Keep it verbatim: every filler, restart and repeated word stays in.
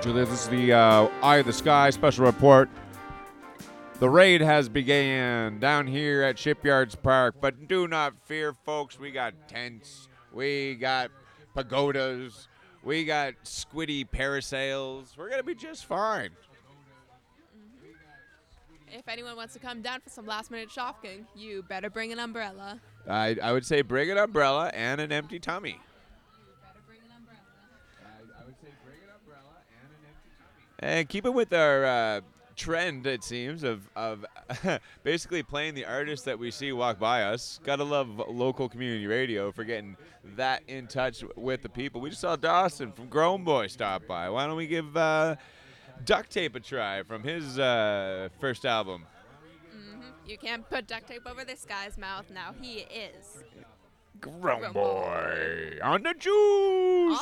Julia, this is the uh, Eye of the Sky special report. The raid has began down here at Shipyards Park, but do not fear, folks. We got tents, we got pagodas, we got squiddy parasails. We're gonna be just fine. If anyone wants to come down for some last-minute shopping, you better bring an umbrella. I I would say bring an umbrella and an empty tummy. I would say bring an umbrella and an empty tummy. And keep it with our uh, trend, it seems, of of basically playing the artists that we see walk by us. Gotta love local community radio for getting that in touch with the people. We just saw Dawson from Grown Boy stop by. Why don't we give uh, Duct Tape a try from his uh, first album? Mm-hmm. You can't put duct tape over this guy's mouth. Now he is Grown Grown Boy on the juice.